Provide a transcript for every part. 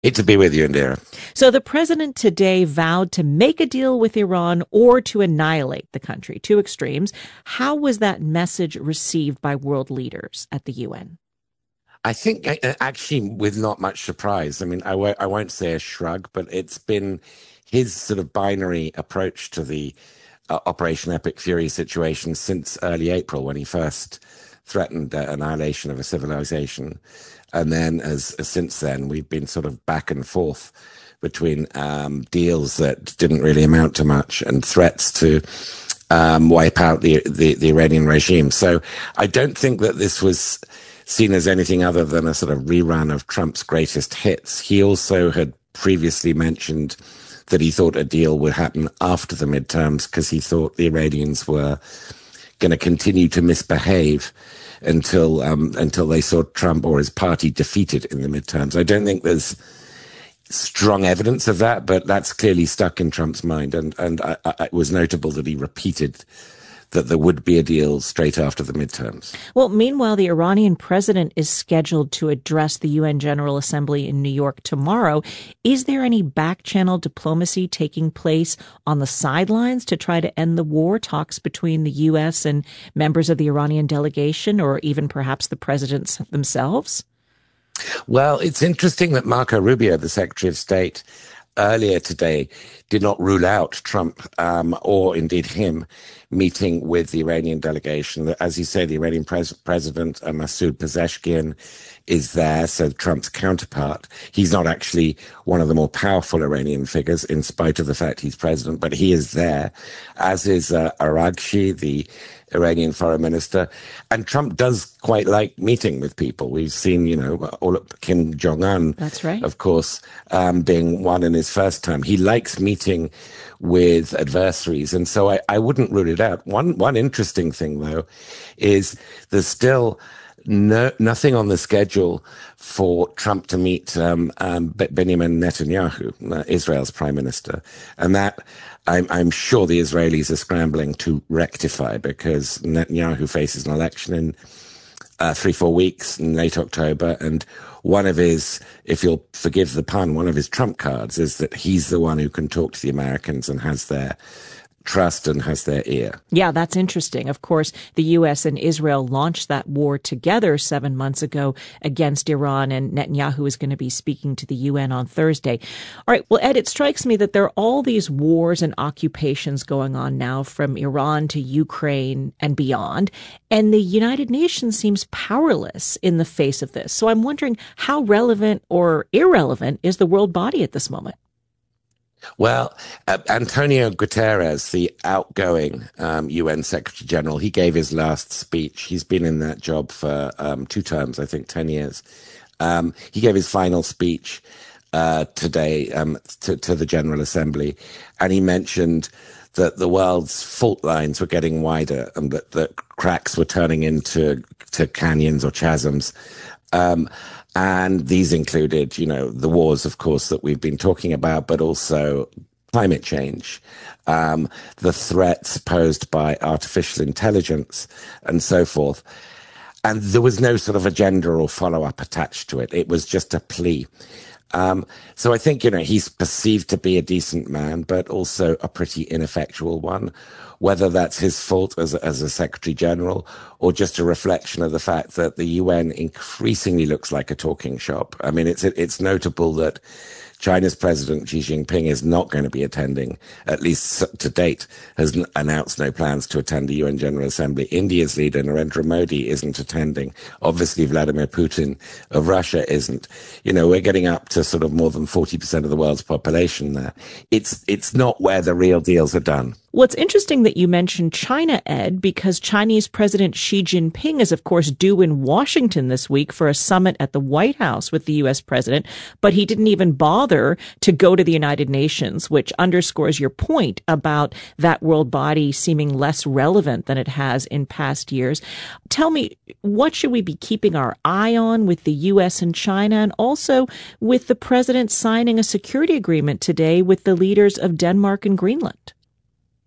Great to be with you, Indira. So the president today vowed to make a deal with Iran or to annihilate the country, two extremes. How was that message received by world leaders at the UN? I think actually with not much surprise. I mean, I won't say a shrug, but it's been his sort of binary approach to the Operation Epic Fury situation since early April when he first threatened the annihilation of a civilization. And then as since then, we've been sort of back and forth between deals that didn't really amount to much and threats to wipe out the Iranian regime. So I don't think that this was seen as anything other than a sort of rerun of Trump's greatest hits. He also had previously mentioned that he thought a deal would happen after the midterms because he thought the Iranians were going to continue to misbehave until they saw Trump or his party defeated in the midterms. I don't think there's strong evidence of that, but that's clearly stuck in Trump's mind. And it was notable that he repeated that there would be a deal straight after the midterms. Well, meanwhile, the Iranian president is scheduled to address the UN General Assembly in New York tomorrow. Is there any back-channel diplomacy taking place on the sidelines to try to end the war, talks between the U.S. and members of the Iranian delegation, or even perhaps the presidents themselves? Well, it's interesting that Marco Rubio, the Secretary of State, earlier today did not rule out Trump or indeed him meeting with the Iranian delegation. As you say, the Iranian president, Masoud Pezeshkian, is there, so Trump's counterpart. He's not actually one of the more powerful Iranian figures, in spite of the fact he's president, but he is there, as is Araghchi, the Iranian foreign minister. And Trump does quite like meeting with people. We've seen, all of Kim Jong-un, that's right, of course, being one in his first term. He likes meeting with adversaries. And so I wouldn't rule it out. One interesting thing, though, is there's still nothing on the schedule for Trump to meet Benjamin Netanyahu, Israel's prime minister. And that I'm sure the Israelis are scrambling to rectify, because Netanyahu faces an election in 3-4 weeks in late October. And one of his, if you'll forgive the pun, one of his trump cards is that he's the one who can talk to the Americans and has their trust and has their ear. Yeah, that's interesting. Of course, the U.S. and Israel launched that war together 7 months ago against Iran, and Netanyahu is going to be speaking to the UN on Thursday. All right. Well, Ed, it strikes me that there are all these wars and occupations going on now, from Iran to Ukraine and beyond, and the United Nations seems powerless in the face of this. So I'm wondering, how relevant or irrelevant is the world body at this moment? Well, Antonio Guterres, the outgoing UN Secretary General, he gave his last speech. He's been in that job for 2 terms, I think 10 years. He gave his final speech today to the General Assembly, and he mentioned that the world's fault lines were getting wider and that the cracks were turning into canyons or chasms. And these included, the wars, of course, that we've been talking about, but also climate change, the threats posed by artificial intelligence, and so forth. And there was no sort of agenda or follow-up attached to it. It was just a plea. So I think, he's perceived to be a decent man, but also a pretty ineffectual one, whether that's his fault as a Secretary General or just a reflection of the fact that the UN increasingly looks like a talking shop. I mean, it's notable that China's President Xi Jinping is not going to be attending, at least to date, has announced no plans to attend the UN General Assembly. India's leader, Narendra Modi, isn't attending. Obviously, Vladimir Putin of Russia isn't. We're getting up to sort of more than 40% of the world's population there. It's not where the real deals are done. Well, it's interesting that you mentioned China, Ed, because Chinese President Xi Jinping is, of course, due in Washington this week for a summit at the White House with the U.S. president, but he didn't even bother to go to the United Nations, which underscores your point about that world body seeming less relevant than it has in past years. Tell me, what should we be keeping our eye on with the U.S. and China, and also with the president signing a security agreement today with the leaders of Denmark and Greenland?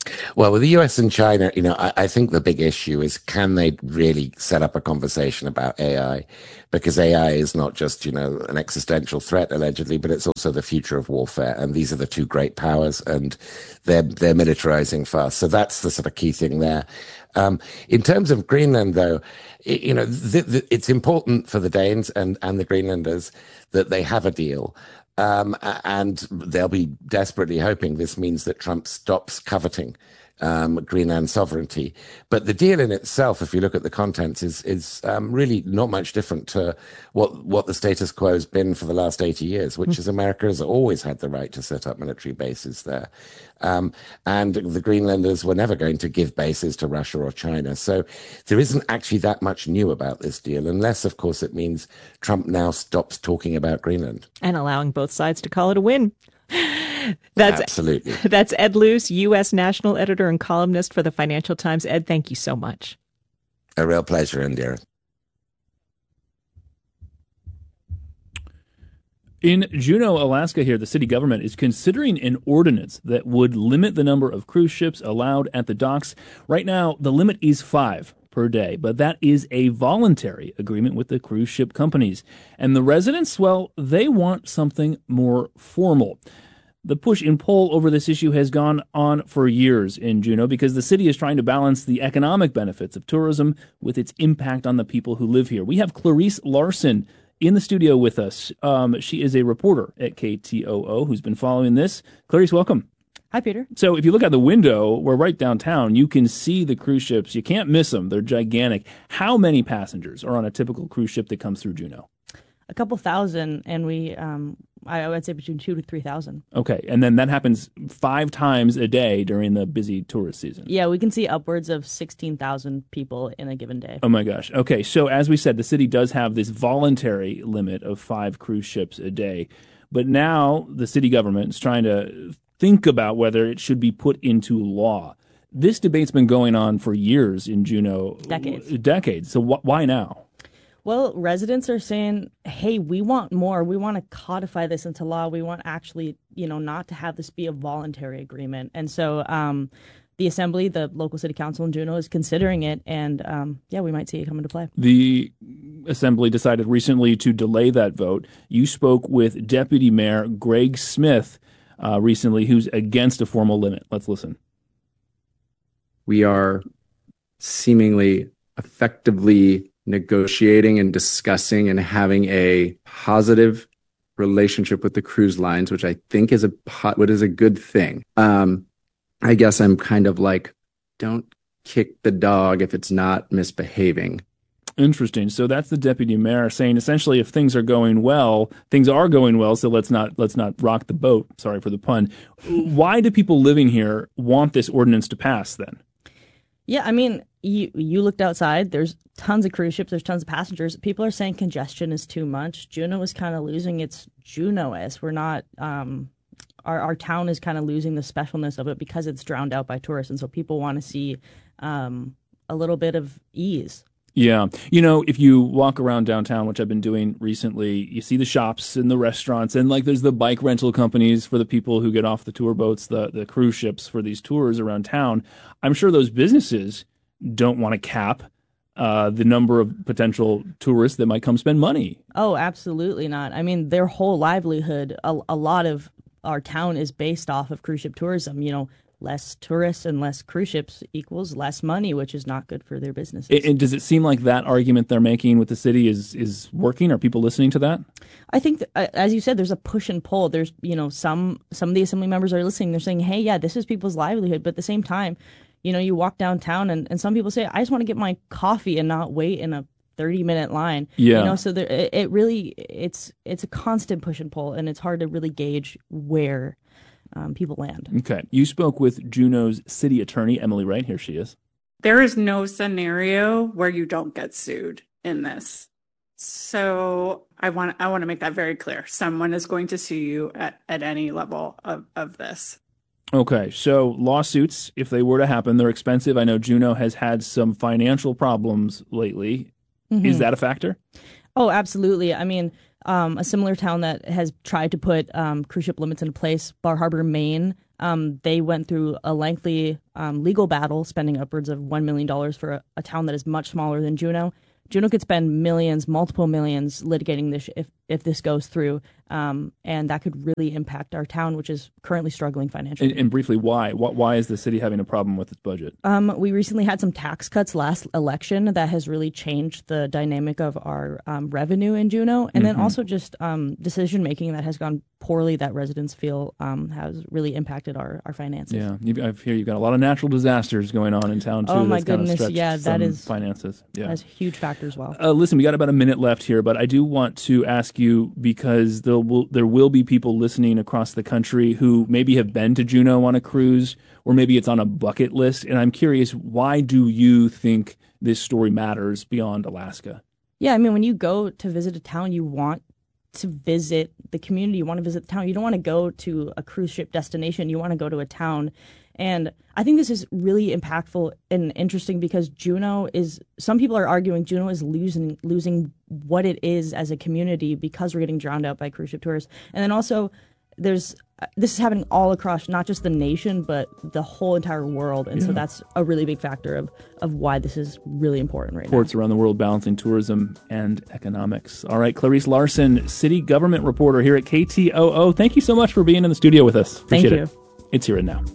Well, with the US and China, I think the big issue is can they really set up a conversation about AI? Because AI is not just, an existential threat allegedly, but it's also the future of warfare. And these are the two great powers and they're militarizing fast. So that's the sort of key thing there. In terms of Greenland, though, it's important for the Danes and the Greenlanders that they have a deal. And they'll be desperately hoping this means that Trump stops coveting Greenland sovereignty. But the deal in itself, if you look at the contents, is really not much different to what the status quo has been for the last 80 years, which is America has always had the right to set up military bases there. And the Greenlanders were never going to give bases to Russia or China. So there isn't actually that much new about this deal, unless, of course, it means Trump now stops talking about Greenland. And allowing both sides to call it a win. Absolutely. That's Ed Luce, U.S. national editor and columnist for the Financial Times. Ed, thank you so much. A real pleasure, Indira. In Juneau, Alaska here, the city government is considering an ordinance that would limit the number of cruise ships allowed at the docks. Right now, the limit is 5 per day, but that is a voluntary agreement with the cruise ship companies. And the residents, well, they want something more formal. The push and pull over this issue has gone on for years in Juneau because the city is trying to balance the economic benefits of tourism with its impact on the people who live here. We have Clarice Larson in the studio with us. She is a reporter at KTOO who's been following this. Clarice, welcome. Hi, Peter. So if you look out the window, we're right downtown, you can see the cruise ships. You can't miss them. They're gigantic. How many passengers are on a typical cruise ship that comes through Juneau? A couple thousand, and I would say between 2,000 to 3,000. Okay, and then that happens 5 times a day during the busy tourist season. Yeah, we can see upwards of 16,000 people in a given day. Oh my gosh. Okay, so as we said, the city does have this voluntary limit of 5 cruise ships a day, but now the city government is trying to think about whether it should be put into law. This debate's been going on for years in Juneau. Decades. So why now? Well, residents are saying, hey, we want more. We want to codify this into law. We want actually, not to have this be a voluntary agreement. And so the assembly, the local city council in Juneau, is considering it. And we might see it come into play. The assembly decided recently to delay that vote. You spoke with Deputy Mayor Greg Smith recently, who's against a formal limit. Let's listen. We are seemingly effectively negotiating and discussing and having a positive relationship with the cruise lines, which I think is a good thing. I guess I'm kind of like, don't kick the dog if it's not misbehaving. Interesting. So that's the deputy mayor saying essentially if things are going well, so let's not rock the boat. Sorry for the pun. Why do people living here want this ordinance to pass then? Yeah, I mean, you looked outside. There's tons of cruise ships. There's tons of passengers. People are saying congestion is too much. Juneau is kind of losing its Juneau-ness. We're not our town is kind of losing the specialness of it because it's drowned out by tourists. And so people want to see a little bit of ease. Yeah. If you walk around downtown, which I've been doing recently, you see the shops and the restaurants and there's the bike rental companies for the people who get off the tour boats, the cruise ships for these tours around town. I'm sure those businesses don't want to cap the number of potential tourists that might come spend money. Oh, absolutely not. I mean, their whole livelihood, a lot of our town is based off of cruise ship tourism. Less tourists and less cruise ships equals less money, which is not good for their businesses. And does it seem like that argument they're making with the city is working? Are people listening to that? I think, as you said, there's a push and pull. There's, some of the assembly members are listening. They're saying, hey, yeah, this is people's livelihood. But at the same time, you walk downtown and some people say, I just want to get my coffee and not wait in a 30-minute line. Yeah. So it's a constant push and pull, and it's hard to really gauge where people land. Okay. You spoke with Juneau's city attorney, Emily Wright. Here she is. There is no scenario where you don't get sued in this. So I want to make that very clear. Someone is going to sue you at any level of this. Okay. So lawsuits, if they were to happen, they're expensive. I know Juneau has had some financial problems lately. Mm-hmm. Is that a factor? Oh, absolutely. I mean, a similar town that has tried to put cruise ship limits into place, Bar Harbor, Maine. They went through a lengthy legal battle, spending upwards of $1 million for a town that is much smaller than Juneau. Juneau could spend millions, multiple millions, litigating this if this goes through, and that could really impact our town, which is currently struggling financially. And briefly, why? Why is the city having a problem with its budget? We recently had some tax cuts last election that has really changed the dynamic of our revenue in Juneau, and then also just decision making that has gone poorly that residents feel has really impacted our finances. Yeah, I hear you've got a lot of natural disasters going on in town too. Oh my that's kind of goodness, stretched that is finances. Yeah, has huge factor as well. Listen, we got about a minute left here, but I do want to ask you, because there will be people listening across the country who maybe have been to Juneau on a cruise, or maybe it's on a bucket list, and I'm curious, why do you think this story matters beyond Alaska? Yeah, I mean, when you go to visit a town, you want to visit the community, you want to visit the town. You don't want to go to a cruise ship destination, you want to go to a town. And I think this is really impactful and interesting because Juneau is, some people are arguing Juneau is losing what it is as a community because we're getting drowned out by cruise ship tourists. And then also this is happening all across not just the nation, but the whole entire world. And so that's a really big factor of why this is really important right now. Ports around the world balancing tourism and economics. All right, Clarice Larson, city government reporter here at KTOO. Thank you so much for being in the studio with us. Appreciate Thank you. It. It's Here and Now.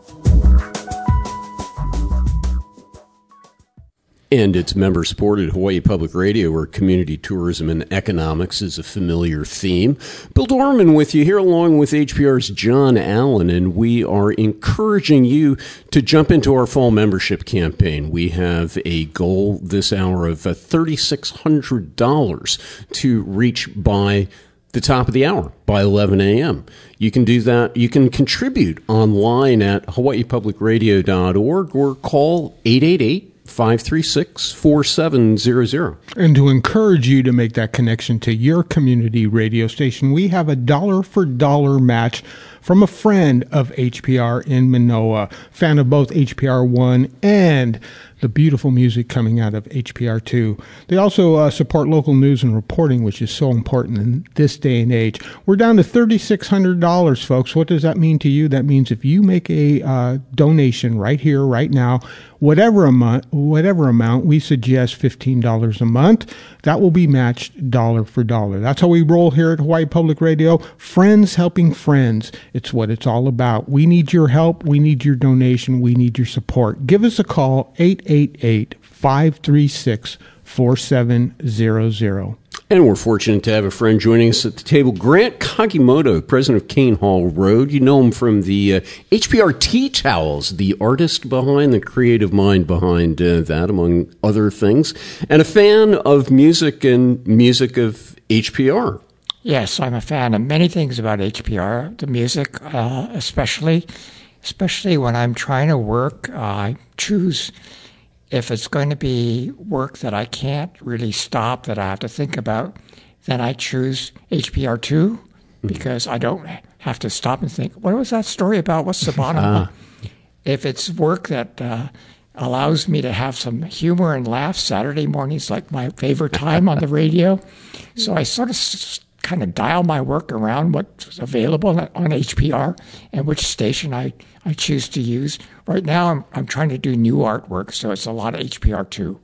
And it's member-supported Hawaii Public Radio, where community tourism and economics is a familiar theme. Bill Dorman with you here, along with HPR's John Allen, and we are encouraging you to jump into our fall membership campaign. We have a goal this hour of $3,600 to reach by the top of the hour, by 11 a.m. You can do that. You can contribute online at hawaiipublicradio.org or call 888-536-4700. And to encourage you to make that connection to your community radio station, we have a dollar-for-dollar match from a friend of HPR in Manoa, fan of both HPR 1 and the beautiful music coming out of HPR 2. They also support local news and reporting, which is so important in this day and age. We're down to $3,600, folks. What does that mean to you? That means if you make a donation right here, right now, whatever amount, we suggest $15 a month. That will be matched dollar for dollar. That's how we roll here at Hawaii Public Radio. Friends helping friends. It's what it's all about. We need your help. We need your donation. We need your support. Give us a call, 888-536-4700. And we're fortunate to have a friend joining us at the table, Grant Kakimoto, president of Kane Hall Road. You know him from the HPR Tea Towels, the artist behind, the creative mind behind that, among other things, and a fan of music and music of HPR. Yes, I'm a fan of many things about HPR, the music especially when I'm trying to work. I choose, if it's going to be work that I can't really stop, that I have to think about, then I choose HPR 2 because I don't have to stop and think, what was that story about? What's the bottom line? If it's work that allows me to have some humor and laugh, Saturday morning's like my favorite time on the radio. So I sort of kind of dial my work around what's available on HPR and which station I choose to use. Right now, I'm trying to do new artwork, so it's a lot of HPR too.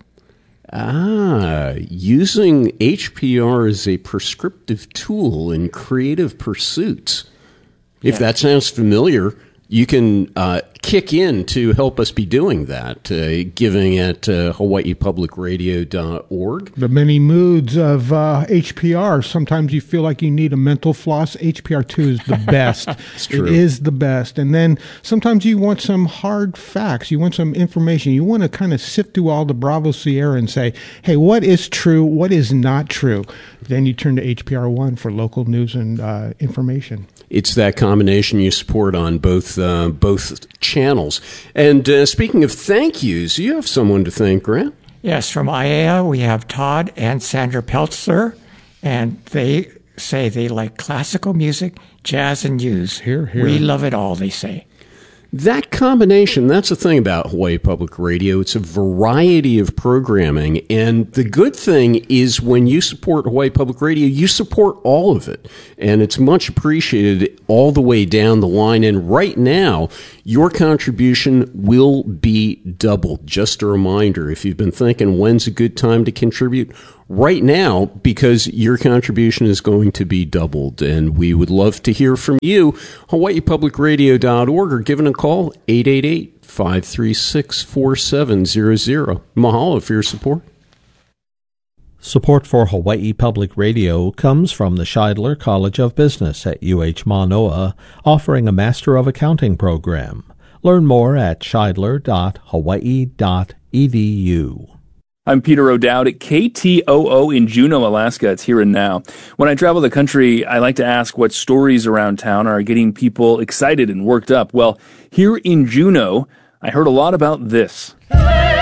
Using HPR as a prescriptive tool in creative pursuits. If that sounds familiar, you can kick in to help us be doing that, giving at hawaiipublicradio.org. The many moods of HPR. Sometimes you feel like you need a mental floss. HPR 2 is the best. It's true. It is the best. And then sometimes you want some hard facts. You want some information. You want to kind of sift through all the Bravo Sierra and say, hey, what is true? What is not true? Then you turn to HPR 1 for local news and information. It's that combination you support on both channels. And speaking of thank yous, you have someone to thank, Grant? Yes, from IAEA, we have Todd and Sandra Peltzer, and they say they like classical music, jazz, and news. Hear, hear. We love it all, they say. That combination, that's the thing about Hawaii Public Radio. It's a variety of programming. And the good thing is when you support Hawaii Public Radio, you support all of it. And it's much appreciated all the way down the line. And right now, your contribution will be doubled. Just a reminder, if you've been thinking when's a good time to contribute, right now, because your contribution is going to be doubled. And we would love to hear from you. HawaiiPublicRadio.org or give it a call, 888-536-4700. Mahalo for your support. Support for Hawaii Public Radio comes from the Scheidler College of Business at UH Manoa, offering a Master of Accounting program. Learn more at scheidler.hawaii.edu. I'm Peter O'Dowd at KTOO in Juneau, Alaska. It's here and now. When I travel the country, I like to ask what stories around town are getting people excited and worked up. Well, here in Juneau, I heard a lot about this.